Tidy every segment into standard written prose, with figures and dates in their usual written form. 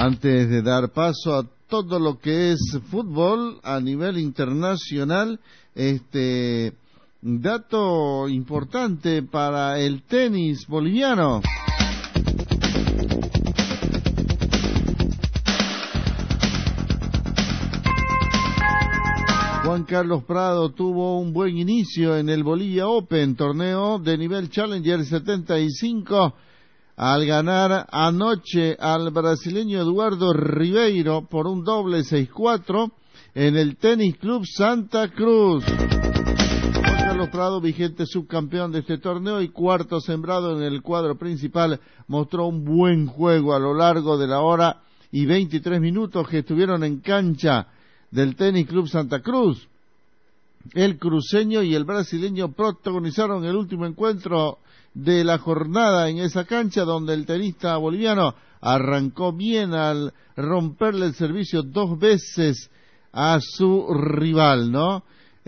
Antes de dar paso a todo lo que es fútbol a nivel internacional, dato importante para el tenis boliviano. Juan Carlos Prado tuvo un buen inicio en el Bolivia Open, torneo de nivel Challenger 75, al ganar anoche al brasileño Eduardo Ribeiro por un doble 6-4 en el Tenis Club Santa Cruz. Juan Carlos Prado, vigente subcampeón de este torneo y cuarto sembrado en el cuadro principal, mostró un buen juego a lo largo de la hora y 23 minutos que estuvieron en cancha del Tenis Club Santa Cruz. El cruceño y el brasileño protagonizaron el último encuentro de la jornada en esa cancha, donde el tenista boliviano arrancó bien al romperle el servicio 2 veces a su rival, ¿no?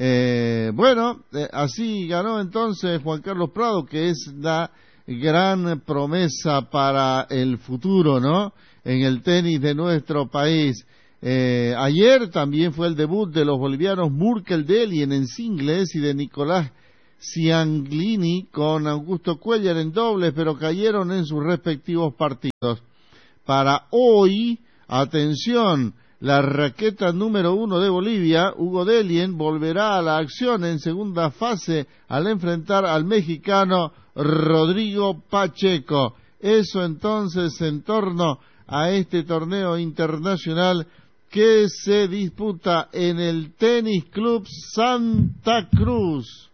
Así ganó entonces Juan Carlos Prado, que es la gran promesa para el futuro, ¿no?, en el tenis de nuestro país. Ayer también fue el debut de los bolivianos Murkel Delien en singles y de Nicolás Cianglini con Augusto Cuéllar en dobles, pero cayeron en sus respectivos partidos. Para hoy, atención, la raqueta número 1 de Bolivia, Hugo Delien, volverá a la acción en segunda fase al enfrentar al mexicano Rodrigo Pacheco. Eso entonces en torno a este torneo internacional que se disputa en el Tenis Club Santa Cruz.